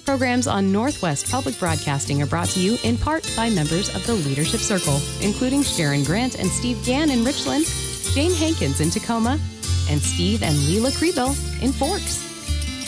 Programs on Northwest Public Broadcasting are brought to you in part by members of the Leadership Circle, including Sharon Grant and Steve Gann in Richland, Jane Hankins in Tacoma, and Steve and Leela Kriebel in Forks.